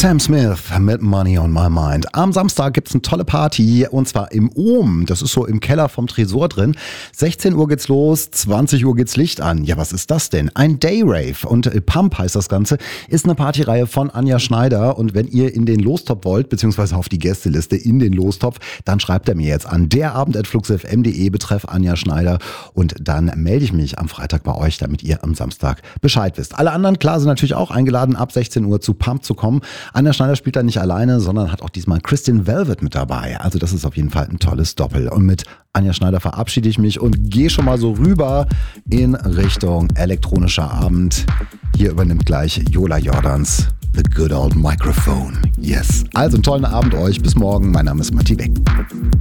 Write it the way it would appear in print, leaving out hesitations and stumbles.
Sam Smith mit Money on My Mind. Am Samstag gibt's eine tolle Party und zwar im Ohm. Das ist so im Keller vom Tresor drin. 16 Uhr geht's los, 20 Uhr geht's Licht an. Ja, was ist das denn? Ein Day-Rave und Pump heißt das Ganze. Ist eine Partyreihe von Anja Schneider und wenn ihr in den Lostopf wollt, beziehungsweise auf die Gästeliste in den Lostopf, dann schreibt er mir jetzt an derabend@fluxfm.de betreff Anja Schneider und dann melde ich mich am Freitag bei euch, damit ihr am Samstag Bescheid wisst. Alle anderen, klar, sind natürlich auch eingeladen, ab 16 Uhr zu Pump zu kommen. Anja Schneider spielt da nicht alleine, sondern hat auch diesmal Kristin Velvet mit dabei. Also das ist auf jeden Fall ein tolles Doppel. Und mit Anja Schneider verabschiede ich mich und gehe schon mal so rüber in Richtung elektronischer Abend. Hier übernimmt gleich Jola Jordans The Good Old Microphone. Yes. Also einen tollen Abend euch. Bis morgen. Mein Name ist Matti Beck.